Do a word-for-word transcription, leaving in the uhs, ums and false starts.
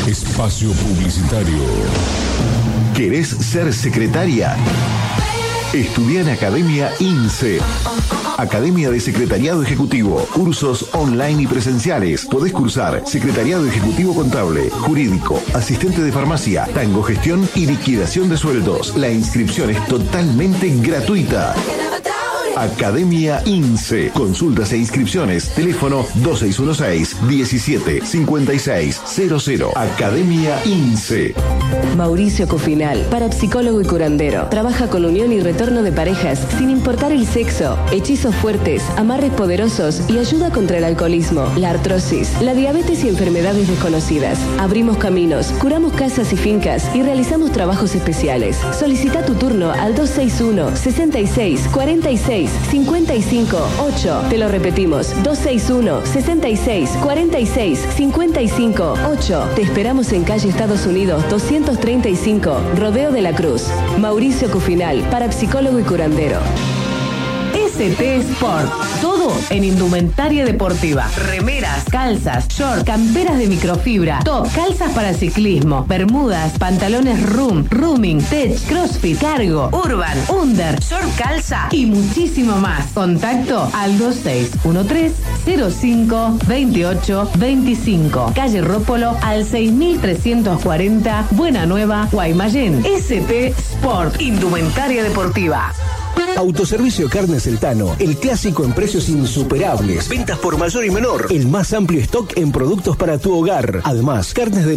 Espacio publicitario. ¿Querés ser secretaria? Estudia en Academia INSE. Academia de Secretariado Ejecutivo. Cursos online y presenciales. Podés cursar Secretariado Ejecutivo Contable, Jurídico, Asistente de Farmacia, Tango Gestión y Liquidación de Sueldos. La inscripción es totalmente gratuita. Academia INSE. Consultas e inscripciones. Teléfono dos seis uno seis, diecisiete, cincuenta y seis cero cero. Academia INSE. Mauricio Cufinal, parapsicólogo y curandero. Trabaja con unión y retorno de parejas sin importar el sexo. Hechizos fuertes, amarres poderosos y ayuda contra el alcoholismo, la artrosis, la diabetes y enfermedades desconocidas. Abrimos caminos, curamos casas y fincas y realizamos trabajos especiales. Solicita tu turno al dos seis uno, sesenta y seis, cuarenta y seis, cincuenta y cinco, ocho. Te lo repetimos, dos seis uno, sesenta y seis, cuarenta y seis, cincuenta y cinco, ocho. Te esperamos en calle Estados Unidos doscientos treinta y cinco, Rodeo de la Cruz. Mauricio Cufinal, parapsicólogo y curandero. S T Sport, todo en indumentaria deportiva. Remeras, calzas, short, camperas de microfibra, top, calzas para ciclismo, bermudas, pantalones room, rooming, tech, crossfit, cargo, urban, under, short calza y muchísimo más. Contacto al dos seis uno tres, cero cinco, veintiocho, veinticinco. Calle Rópolo al seis mil trescientos cuarenta, Buena Nueva, Guaymallén. S T Sport, indumentaria deportiva. Autoservicio Carnes El Tano, el clásico en precios insuperables. Ventas por mayor y menor. El más amplio stock en productos para tu hogar. Además, carnes de